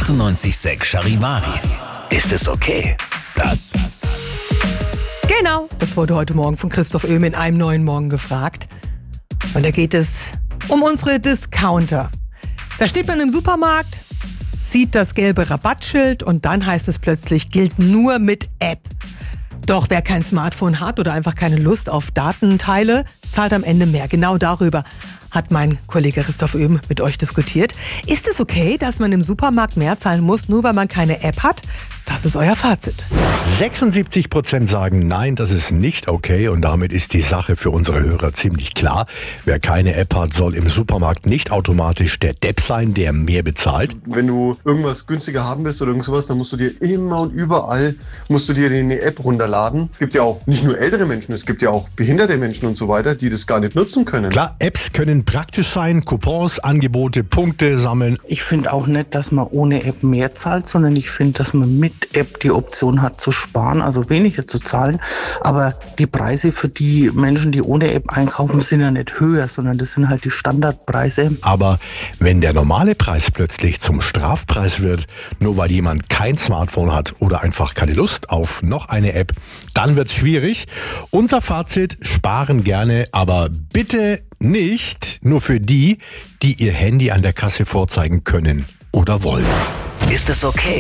98,6 Charivari. Ist es okay? Das Genau, das wurde heute Morgen von Christoph Oehm in einem neuen Morgen gefragt. Und da geht es um unsere Discounter. Da steht man im Supermarkt, sieht das gelbe Rabattschild und dann heißt es plötzlich, gilt nur mit App. Doch wer kein Smartphone hat oder einfach keine Lust auf Datenteile, zahlt am Ende mehr. Genau darüber hat mein Kollege Christoph Oehm mit euch diskutiert. Ist es okay, dass man im Supermarkt mehr zahlen muss, nur weil man keine App hat? Das ist euer Fazit. 76% sagen, nein, das ist nicht okay, und damit ist die Sache für unsere Hörer ziemlich klar. Wer keine App hat, soll im Supermarkt nicht automatisch der Depp sein, der mehr bezahlt. Wenn du irgendwas günstiger haben willst oder irgend sowas, dann musst du dir immer und überall eine App runterladen. Es gibt ja auch nicht nur ältere Menschen, es gibt ja auch behinderte Menschen und so weiter, die das gar nicht nutzen können. Klar, Apps können praktisch sein, Coupons, Angebote, Punkte sammeln. Ich finde auch nicht, dass man ohne App mehr zahlt, sondern ich finde, dass man mit App die Option hat zu sparen, also weniger zu zahlen. Aber die Preise für die Menschen, die ohne App einkaufen, sind ja nicht höher, sondern das sind halt die Standardpreise. Aber wenn der normale Preis plötzlich zum Strafpreis wird, nur weil jemand kein Smartphone hat oder einfach keine Lust auf noch eine App, dann wird's schwierig. Unser Fazit: sparen gerne, aber bitte nicht nur für die, die ihr Handy an der Kasse vorzeigen können oder wollen. ist es okay?